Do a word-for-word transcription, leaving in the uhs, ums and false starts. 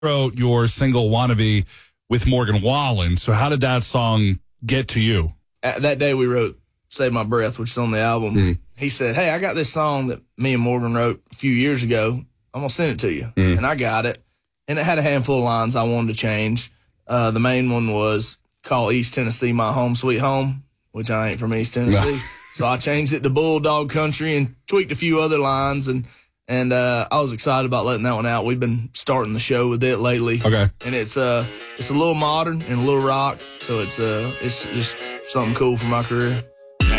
wrote your single Wannabe with Morgan Wallen. So how did that song get to you? At that day we wrote Save My Breath, which is on the album. Mm. He said, hey, I got this song that me and Morgan wrote a few years ago. I'm going to send it to you. Mm. And I got it. And it had a handful of lines I wanted to change. Uh, the main one was call East Tennessee my home sweet home, which I ain't from East Tennessee. So I changed it to Bulldog Country and tweaked a few other lines. And And uh, I was excited about letting that one out. We've been starting the show with it lately. Okay. And it's uh, it's a little modern and a little rock. So it's uh, it's just something cool for my career.